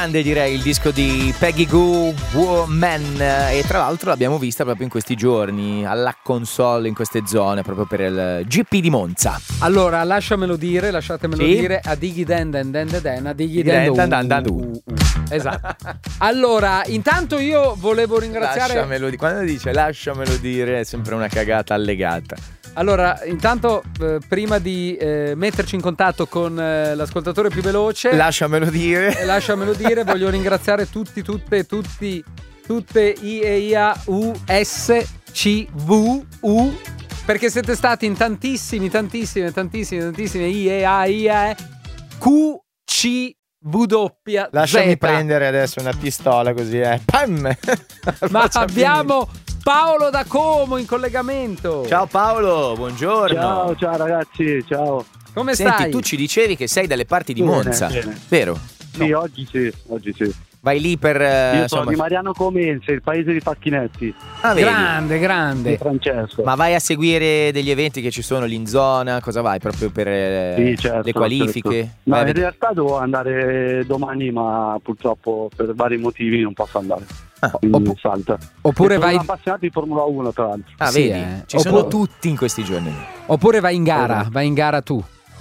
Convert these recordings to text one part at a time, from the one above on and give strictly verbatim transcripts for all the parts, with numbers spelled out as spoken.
grande, direi, il disco di Peggy Gou, Woman, e tra l'altro l'abbiamo vista proprio in questi giorni alla console in queste zone, proprio per il G P di Monza. Allora, lasciamelo dire, lasciatemelo Sì? dire, a dighi den den den den den, a dighi den Den den den uh, uh, uh. Esatto. Allora, intanto io volevo ringraziare. Lasciamelo dire, quando dice lasciamelo dire è sempre una cagata allegata. Allora, intanto, eh, prima di eh, metterci in contatto con eh, l'ascoltatore più veloce, Lasciamelo dire. eh, lasciamelo dire, voglio ringraziare tutti, tutte, tutti, tutte I E I A U S C V U, perché siete stati in tantissimi, tantissimi, tantissimi, tantissimi I E A I A Q C V W. Lasciami prendere adesso una pistola così, eh. Pam! Ma abbiamo Paolo da Como in collegamento. Ciao Paolo, buongiorno. Ciao, ciao ragazzi, ciao. Come Senti, stai? tu ci dicevi che sei dalle parti di Bene, Monza, bene. vero? Sì, oggi sì, oggi sì. Vai lì per... eh, Io sono insomma... di Mariano Comense, il paese di Facchinetti, Ah, vedi? Grande, di grande. Francesco. Ma vai a seguire degli eventi che ci sono lì in zona? Cosa vai? Proprio per eh, Sì, certo, le qualifiche? certo. Vai No, a in vedere- realtà devo andare domani, ma purtroppo per vari motivi non posso andare. Ah, Quindi oppu- salta. Oppure E sono vai, un appassionato di Formula uno, tra l'altro. Ah, Sì, vedi? eh. Ci sono Oppure- tutti in questi giorni. oppure vai in gara, Esatto. vai in gara tu.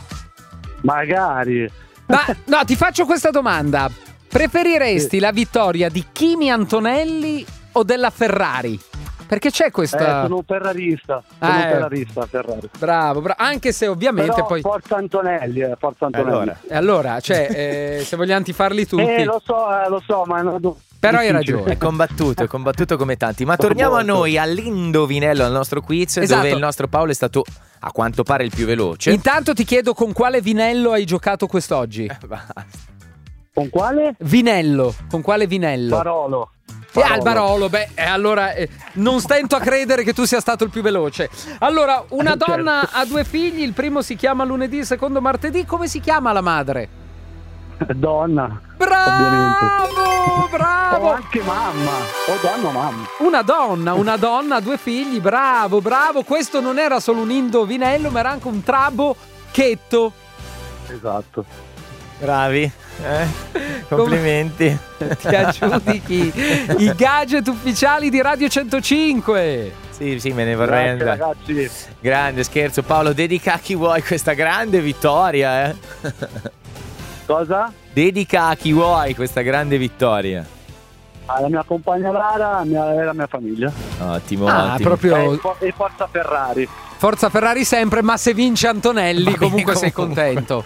Magari. Ma no, ti faccio questa domanda. Preferiresti Sì. la vittoria di Kimi Antonelli o della Ferrari? Perché c'è Eh, questa... sono un ferrarista. Sono Ah, un eh. ferrarista, Ferrari. Bravo, bravo. Anche se ovviamente Però poi... Forza Antonelli, eh, Forza Antonelli. Allora. E allora, cioè, eh, se vogliamo tifarli tutti... Eh, lo so, eh, lo so, ma non... Però hai difficile. ragione. È combattuto, è combattuto come tanti. Ma torniamo a noi, all'indovinello, al nostro quiz, Esatto. dove il nostro Paolo è stato, a quanto pare, il più veloce. Intanto ti chiedo con quale vinello hai giocato quest'oggi? Basta. Con quale? Vinello, con quale vinello? Barolo. E al Barolo, beh, eh, allora eh, non stento a credere che tu sia stato il più veloce. Allora, una Eh, certo. donna ha due figli, il primo si chiama lunedì, il secondo martedì. Come si chiama la madre? Donna. Bravo, O bravo. anche mamma. O donna o mamma. Una donna, una donna ha due figli, bravo, bravo. Questo non era solo un indovinello, ma era anche un trabocchetto. Esatto. Bravi, eh? Complimenti. Ti aggiudichi i gadget ufficiali di Radio centocinque. Sì, sì, me ne vorrei Grazie andare. ragazzi. Grande scherzo. Paolo, dedica a chi vuoi questa grande vittoria, eh? Cosa? Dedica a chi vuoi questa grande vittoria. Alla mia compagna Lara mia, e alla mia famiglia. Ottimo, Ah, ottimo. proprio E, fo- e Forza Ferrari. Forza Ferrari sempre, ma se vince Antonelli Va bene, comunque sei comunque. contento.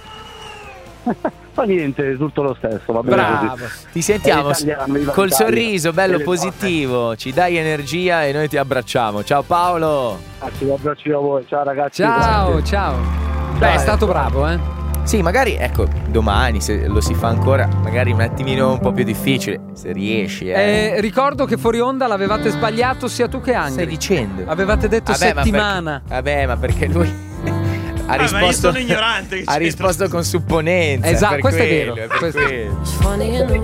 Fa niente, tutto lo stesso, va bene Bravo. così. Ti sentiamo È italiano, viva col l'Italia. sorriso bello E le positivo, ci dai energia e noi ti abbracciamo. Ciao Paolo. Grazie, un abbraccio a voi. Ciao ragazzi. Ciao, grazie. ciao. Beh, è stato bravo, eh. Sì, magari ecco, domani se lo si fa ancora, magari un attimino un po' più difficile, se riesci, eh. Eh, ricordo che fuori onda l'avevate sbagliato sia tu che Angri. Stai dicendo? Avevate detto Vabbè, ma settimana. perché- vabbè, ma perché lui ha Ah, ma io risposto sono ignorante. che ha c'entra? risposto con supponenza. Esatto, per questo è quello, vero, per questo- quello.